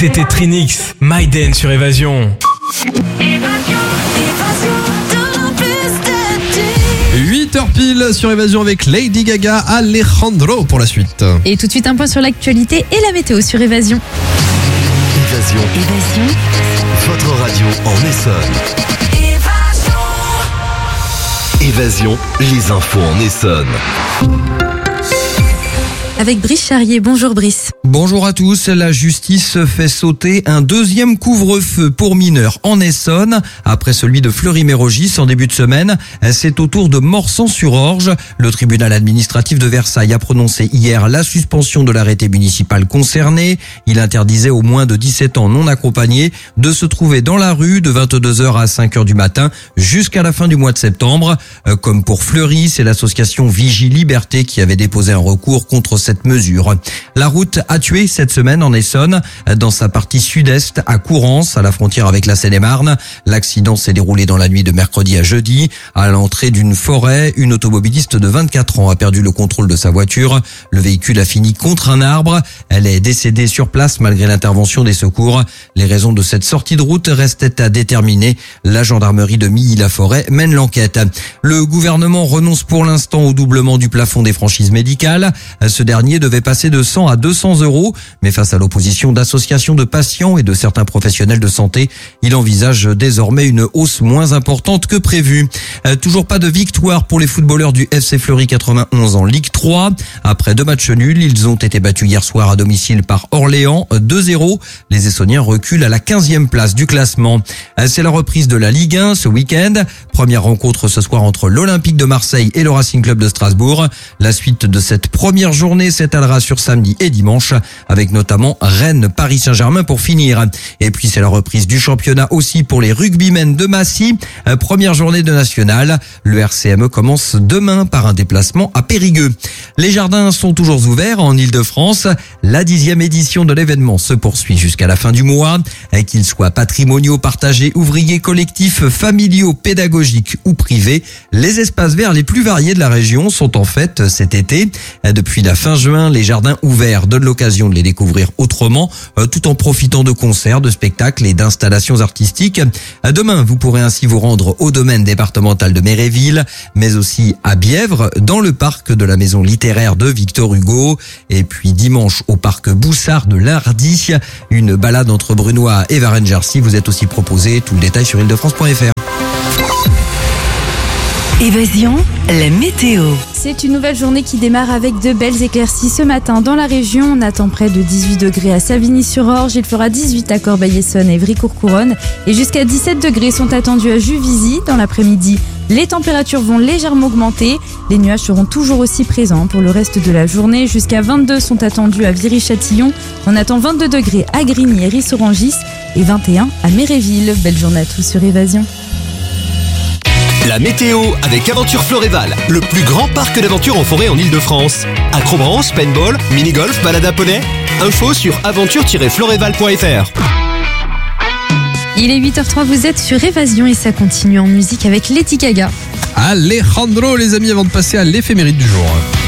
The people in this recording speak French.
C'était Trinix, Maiden sur Évasion. 8h pile sur Évasion avec Lady Gaga, Alejandro pour la suite. Et tout de suite un point sur l'actualité et la météo sur Évasion. Évasion, votre radio en Essonne. Évasion, les infos en Essonne. Avec Brice Charrier. Bonjour Brice. Bonjour à tous. La justice fait sauter un deuxième couvre-feu pour mineurs en Essonne. Après celui de Fleury-Mérogis en début de semaine, c'est au tour de Morsan-sur-Orge. Le tribunal administratif de Versailles a prononcé hier la suspension de l'arrêté municipal concerné. Il interdisait aux moins de 17 ans non accompagnés de se trouver dans la rue de 22h à 5h du matin jusqu'à la fin du mois de septembre. Comme pour Fleury, c'est l'association Vigie Liberté qui avait déposé un recours contre cette mesure. La route a tué cette semaine en Essonne, dans sa partie sud-est à Courance, à la frontière avec la Seine-et-Marne. L'accident s'est déroulé dans la nuit de mercredi à jeudi. À l'entrée d'une forêt, une automobiliste de 24 ans a perdu le contrôle de sa voiture. Le véhicule a fini contre un arbre. Elle est décédée sur place malgré l'intervention des secours. Les raisons de cette sortie de route restaient à déterminer. La gendarmerie de Milly-la-Forêt mène l'enquête. Le gouvernement renonce pour l'instant au doublement du plafond des franchises médicales. Ce dernier devait passer de 100 à 200 euros, mais face à l'opposition d'associations de patients et de certains professionnels de santé, il envisage désormais une hausse moins importante que prévu. Toujours pas de victoire pour les footballeurs du FC Fleury 91 en Ligue 3. Après 2 matchs nuls, ils ont été battus hier soir à domicile par Orléans 2-0. Les Essonniens reculent à la 15e place du classement. C'est la reprise de la Ligue 1 ce week-end. Première rencontre ce soir entre l'Olympique de Marseille et le Racing Club de Strasbourg. La suite de cette première journée s'étalera sur samedi et dimanche, avec notamment Rennes, Paris Saint-Germain pour finir. Et puis c'est la reprise du championnat aussi pour les rugbymen de Massy. Première journée de nationale. Le RCME commence demain par un déplacement à Périgueux. Les jardins sont toujours ouverts en Ile-de-France. La 10e édition de l'événement se poursuit jusqu'à la fin du mois. Qu'ils soient patrimoniaux, partagés, ouvriers, collectifs, familiaux, pédagogiques ou privés, les espaces verts les plus variés de la région sont en fête cet été. Depuis la fin juin, les jardins ouverts donnent l'occasion de les découvrir autrement, tout en profitant de concerts, de spectacles et d'installations artistiques. Demain, vous pourrez ainsi vous rendre au domaine départemental de Méréville, mais aussi à Bièvre, dans le parc de la maison littéraire de Victor Hugo. Et puis dimanche, au parc Boussard de Lardy, une balade entre Brunois et Varennes-Jarcy vous est aussi proposée. Tout le détail sur île-de-france.fr. Évasion, la météo. C'est une nouvelle journée qui démarre avec de belles éclaircies ce matin dans la région. On attend près de 18 degrés à Savigny-sur-Orge. Il fera 18 à Corbeil-Essonnes et Évry-Courcouronnes. Et jusqu'à 17 degrés sont attendus à Juvisy. Dans l'après-midi, les températures vont légèrement augmenter. Les nuages seront toujours aussi présents pour le reste de la journée. Jusqu'à 22 sont attendus à Viry-Châtillon. On attend 22 degrés à Grigny et Ris-Orangis et 21 à Méréville. Belle journée à tous sur Évasion. La météo avec Aventure Floréval, le plus grand parc d'aventure en forêt en Ile-de-France. Acrobranche, paintball, mini-golf, balade à poney. Info sur aventure-floréval.fr. Il est 8h03, vous êtes sur Évasion et ça continue en musique avec Lady Gaga. Alejandro les amis, avant de passer à l'éphéméride du jour.